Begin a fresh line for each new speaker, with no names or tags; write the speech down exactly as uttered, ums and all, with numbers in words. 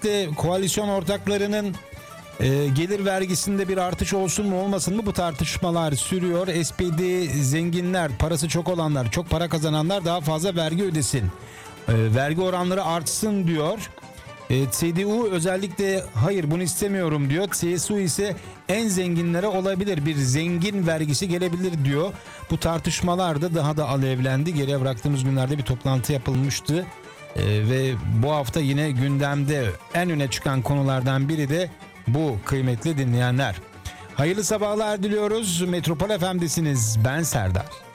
özellikle koalisyon ortaklarının e, gelir vergisinde bir artış olsun mu olmasın mı bu tartışmalar sürüyor. S P D zenginler, parası çok olanlar, çok para kazananlar daha fazla vergi ödesin. E, vergi oranları artsın diyor. E, C D U özellikle hayır bunu istemiyorum diyor. C S U ise en zenginlere olabilir bir zengin vergisi gelebilir diyor. Bu tartışmalar da daha da alevlendi. Geriye bıraktığımız günlerde bir toplantı yapılmıştı. E, ve bu hafta yine gündemde en öne çıkan konulardan biri de bu kıymetli dinleyenler. Hayırlı sabahlar diliyoruz. Metropol F M'desiniz. Ben Serdar.